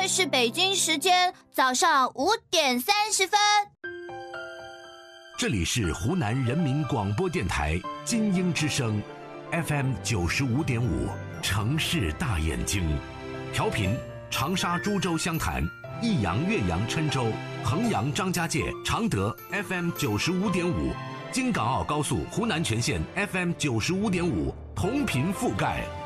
在是北京时间早上5点30分。 这里是湖南人民广播电台金鹰之声 FM 95.5，城市大眼睛，调频长沙、株洲、湘潭、益阳、岳阳、郴州、衡阳、张家界、常德 FM 95.5，京港澳高速湖南全线 FM 95.5，同频覆盖。